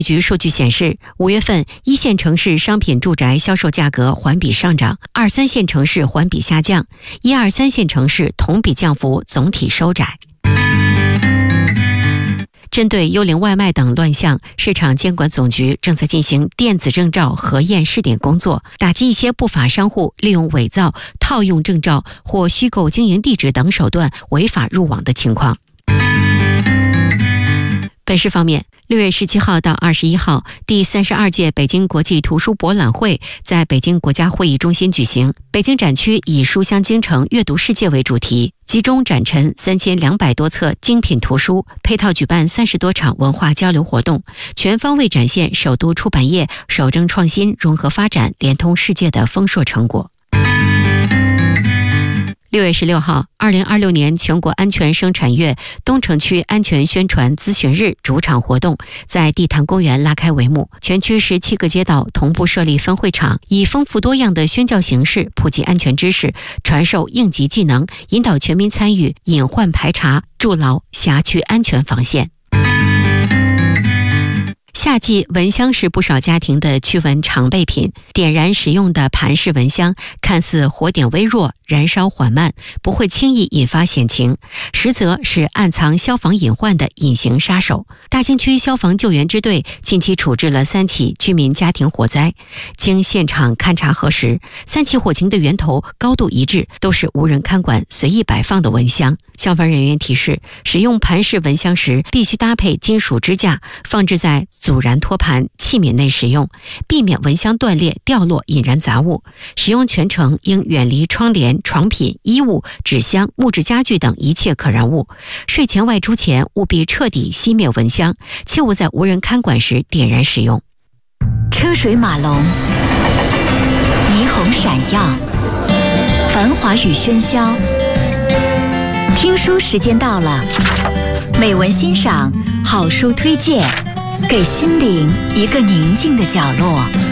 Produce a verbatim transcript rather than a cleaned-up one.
局数据显示，五月份一线城市商品住宅销售价格环比上涨，二三线城市环比下降，一二三线城市同比降幅总体收窄。针对幽灵外卖等乱象，市场监管总局正在进行电子证照核验试点工作，打击一些不法商户利用伪造、套用证照或虚构经营地址等手段违法入网的情况。本市方面，六月十七号到二十一号，第三十二届北京国际图书博览会在北京国家会议中心举行。北京展区以书香京城阅读世界为主题，集中展陈三千两百多册精品图书，配套举办三十多场文化交流活动，全方位展现首都出版业守正创新、融合发展、联通世界的丰硕成果。六月十六号，二零二六年全国安全生产月东城区安全宣传咨询日主场活动在地坛公园拉开帷幕，全区十七个街道同步设立分会场，以丰富多样的宣教形式普及安全知识，传授应急技能，引导全民参与隐患排查，筑牢辖区安全防线。夏季蚊香是不少家庭的驱蚊常备品，点燃使用的盘式蚊香看似火点微弱，燃烧缓慢，不会轻易引发险情，实则是暗藏消防隐患的隐形杀手。大兴区消防救援支队近期处置了三起居民家庭火灾，经现场勘查核实，三起火情的源头高度一致，都是无人看管随意摆放的蚊香。消防人员提示，使用盘式蚊香时必须搭配金属支架，放置在阻燃托盘器皿内使用，避免蚊香断裂掉落引燃杂物。使用全程应远离窗帘、床品、衣物、纸箱、木质家具等一切可燃物。睡前外出前务必彻底熄灭蚊香，切勿在无人看管时点燃使用。 车水马龙，霓虹闪耀，繁华与喧嚣。听书时间到了，美文欣赏，好书推荐，给心灵一个宁静的角落。